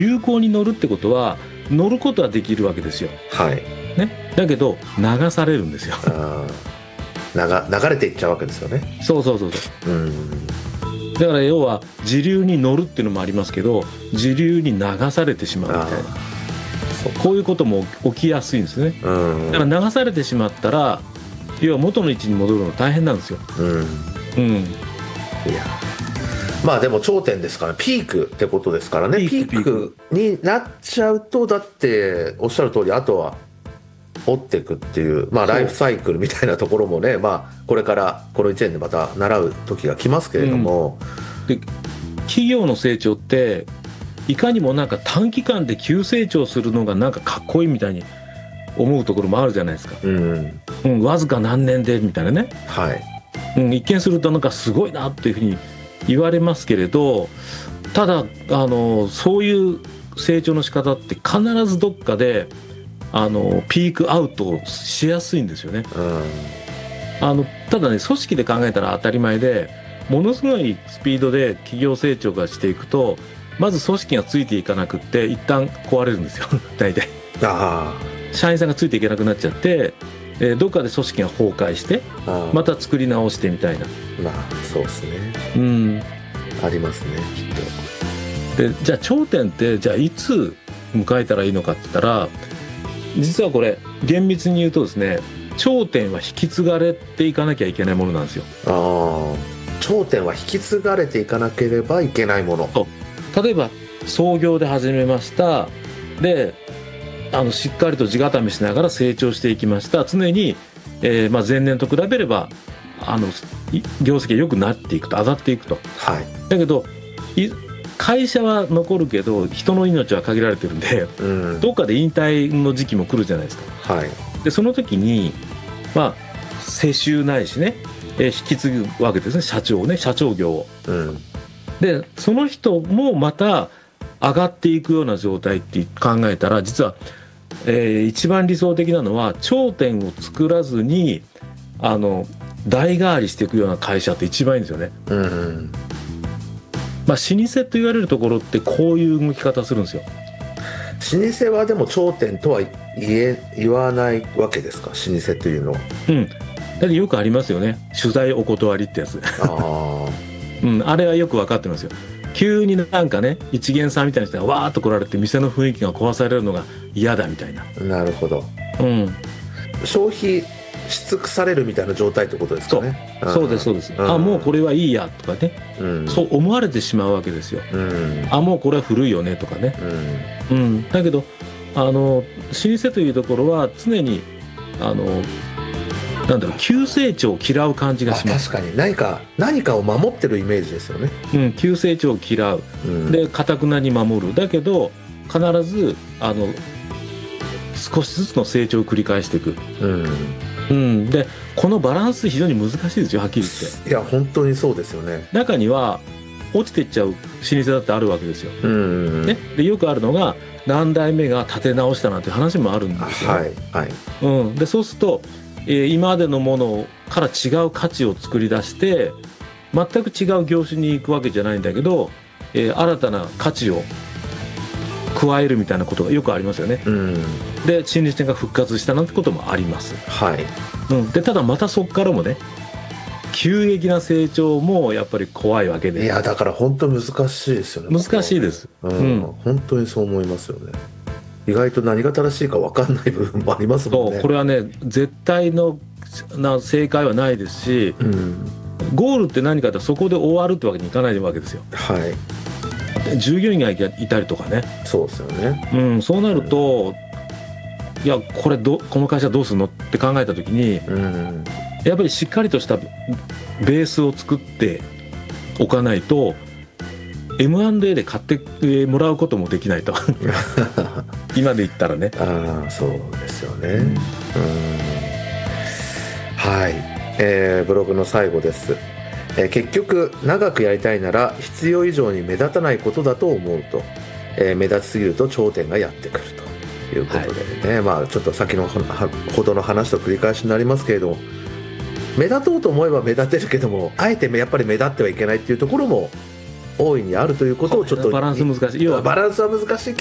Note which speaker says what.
Speaker 1: 流行に乗るってことは乗ることはできるわけですよ、
Speaker 2: はい
Speaker 1: ね、だけど流されるんですよ
Speaker 2: 流れていっちゃうわけですよね。
Speaker 1: そうそうそうそう、だから要は時流に乗るっていうのもありますけど、時流に流されてしまうみたいな、こういうことも起きやすいんですね。だから流されてしまったら要は元の位置に戻るの大変なんですよ。
Speaker 2: いやまあでも頂点ですからピークってことですからね。ピークになっちゃうとだっておっしゃる通りあとは追っていくっていう、まあ、ライフサイクルみたいなところもね、まあ、これからこの1年でまた習う時が来ますけれども、
Speaker 1: で企業の成長っていかにもなんか短期間で急成長するのがなんかかっこいいみたいに思うところもあるじゃないですか、わずか何年でみたいなね、一見するとなんかすごいなっていうふうに言われますけれど、ただそういう成長の仕方って必ずどっかでピークアウトしやすいんですよね。ただね、組織で考えたら当たり前で、ものすごいスピードで企業成長がしていくとまず組織がついていかなくって一旦壊れるんですよ大体。社員さんがついていけなくなっちゃって、どっかで組織が崩壊してまた作り直してみたいな。
Speaker 2: まあそうですね、ありますねきっと。
Speaker 1: でじゃあ頂点ってじゃあいつ迎えたらいいのかって言ったら、実はこれ厳密に言うとですね、頂点は引き継がれていかなきゃいけないものなんですよ。
Speaker 2: 頂点は引き継がれていかなければいけないもの。
Speaker 1: 例えば創業で始めました。でしっかりと地固めしながら成長していきました。常に、前年と比べれば業績が良くなっていくと、上がっていくと、だけど会社は残るけど人の命は限られてるんで、どっかで引退の時期も来るじゃないですか。でその時に世襲ないしね、引き継ぐわけですね、社長業を、でその人もまた上がっていくような状態って考えたら、実は、一番理想的なのは頂点を作らずに代替わりしていくような会社って一番いいんですよね。老舗と言われるところってこういう動き方するんですよ。
Speaker 2: 老舗はでも頂点とは言わないわけですか、老舗というのは。
Speaker 1: だってよくありますよね、取材お断りってやつあれはよく分かってますよ。急になんかね、一元さんみたいな人がわーっと来られて店の雰囲気が壊されるのが嫌だみたいな。
Speaker 2: なるほど、消費し尽くされるみたいな状態ってことですかね。
Speaker 1: そうですそうです、もうこれはいいやとかね、そう思われてしまうわけですよ。もうこれは古いよねとかね、だけど老舗というところは常になんだろう、急成長を嫌う感じがします。
Speaker 2: 確かに何かを守ってるイメージですよね。
Speaker 1: 急成長を嫌う、で堅くなに守る。だけど必ず少しずつの成長を繰り返していく。でこのバランス非常に難しいですよ、はっきり言って。
Speaker 2: いや本当にそうですよね。
Speaker 1: 中には落ちていっちゃう老舗だってあるわけですよ、でよくあるのが何代目が立て直したなんて話もあるんですよ、でそうすると、今までのものから違う価値を作り出して全く違う業種に行くわけじゃないんだけど、新たな価値を加えるみたいなことがよくありますよね、で新日店が復活したなんてこともあります、でただまたそこからもね、急激な成長もやっぱり怖いわけで。
Speaker 2: いやだから本当難しいですよね。
Speaker 1: 難しいです、
Speaker 2: 本当にそう思いますよね。意外と何が正しいか分かんない部分もありますもんね。
Speaker 1: これはね絶対の正解はないですし、ゴールって何かってそこで終わるってわけにいかないわけですよ。従業員がいたりとかね。
Speaker 2: そうですよね、
Speaker 1: そうなると、いやこの会社どうするのって考えた時に、やっぱりしっかりとしたベースを作っておかないと M&A で買ってもらうこともできないと今で言ったらね。
Speaker 2: そうですよね、ブログの最後です。結局長くやりたいなら必要以上に目立たないことだと思うと、目立ちすぎると頂点がやってくるということでね、ちょっと先のほどの話と繰り返しになりますけれども、目立とうと思えば目立てるけども、あえてやっぱり目立ってはいけないっていうところも大いにあるということをちょっと
Speaker 1: バランス難しい、要は
Speaker 2: バランスは難しい